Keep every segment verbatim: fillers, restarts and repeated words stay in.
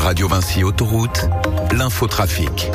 Radio Vinci Autoroute, l'infotrafic.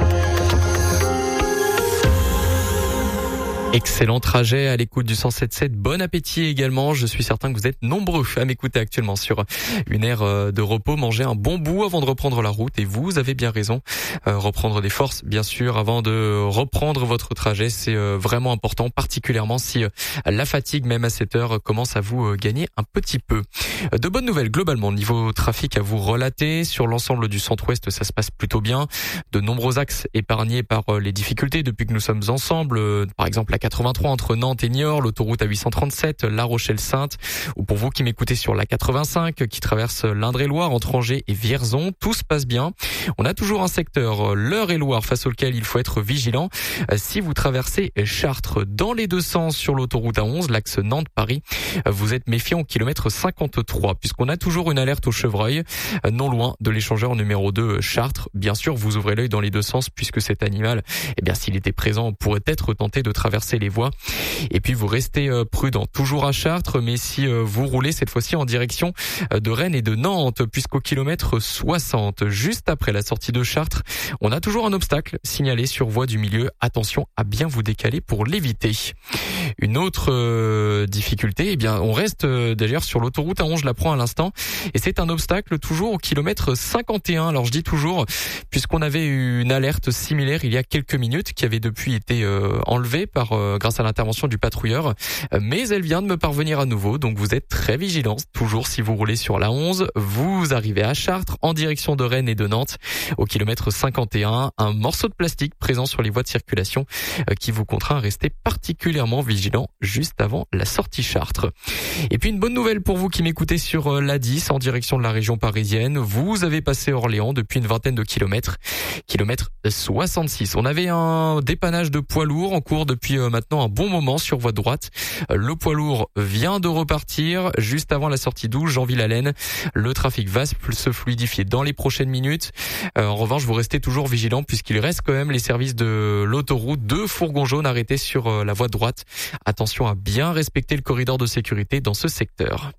Excellent trajet à l'écoute du cent sept sept. Bon appétit également. Je suis certain que vous êtes nombreux à m'écouter actuellement sur une aire de repos. Mangez un bon bout avant de reprendre la route et vous avez bien raison. Euh, reprendre des forces, bien sûr, avant de reprendre votre trajet. C'est euh, vraiment important, particulièrement si euh, la fatigue, même à cette heure, commence à vous euh, gagner un petit peu. De bonnes nouvelles, globalement, niveau trafic à vous relater. Sur l'ensemble du centre-ouest, ça se passe plutôt bien. De nombreux axes épargnés par euh, les difficultés depuis que nous sommes ensemble. Euh, par exemple, la quatre-vingt-trois entre Nantes et Niort, l'autoroute A huit cent trente-sept, La Rochelle-Sainte, ou pour vous qui m'écoutez sur la quatre-vingt-cinq qui traverse l'Indre-et-Loire entre Angers et Vierzon, tout se passe bien. On a toujours un secteur, l'Eure-et-Loire, face auquel il faut être vigilant. Si vous traversez Chartres dans les deux sens sur l'autoroute A onze, l'axe Nantes-Paris, vous êtes méfiant au kilomètre cinquante-trois, puisqu'on a toujours une alerte au chevreuil, non loin de l'échangeur numéro deux Chartres. Bien sûr, vous ouvrez l'œil dans les deux sens, puisque cet animal, eh bien, s'il était présent, pourrait être tenté de traverser les voies. Et puis vous restez prudent, toujours à Chartres, mais si vous roulez cette fois-ci en direction de Rennes et de Nantes, puisqu'au kilomètre soixante, juste après la sortie de Chartres, on a toujours un obstacle signalé sur voie du milieu. Attention à bien vous décaler pour l'éviter. Une autre euh, difficulté, eh bien, on reste euh, d'ailleurs sur l'autoroute A onze, je la prends à l'instant, et c'est un obstacle toujours au kilomètre cinquante et un. Alors je dis toujours, puisqu'on avait eu une alerte similaire il y a quelques minutes, qui avait depuis été euh, enlevée par euh, grâce à l'intervention du patrouilleur, mais elle vient de me parvenir à nouveau, donc vous êtes très vigilants. Toujours si vous roulez sur la onze, vous arrivez à Chartres en direction de Rennes et de Nantes au kilomètre cinquante et un, un morceau de plastique présent sur les voies de circulation euh, qui vous contraint à rester particulièrement vigilant juste avant la sortie Chartres. Et puis une bonne nouvelle pour vous qui m'écoutez sur euh, l'A dix en direction de la région parisienne, vous avez passé Orléans depuis une vingtaine de kilomètres, kilomètre soixante-six. On avait un dépannage de poids lourds en cours depuis euh, maintenant un bon moment sur voie droite. Le poids lourd vient de repartir juste avant la sortie douze, Jeanville-Allen. Le trafic va se fluidifier dans les prochaines minutes. Euh, en revanche, vous restez toujours vigilant puisqu'il reste quand même les services de l'autoroute, deux fourgons jaunes arrêtés sur euh, la voie droite. Attention à bien respecter le corridor de sécurité dans ce secteur.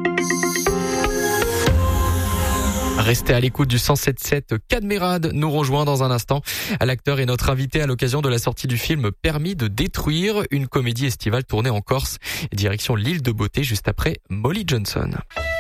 Restez à l'écoute du cent sept sept. Cadmerade nous rejoint dans un instant. L'acteur est notre invité à l'occasion de la sortie du film Permis de détruire, une comédie estivale tournée en Corse, direction l'île de Beauté juste après Molly Johnson.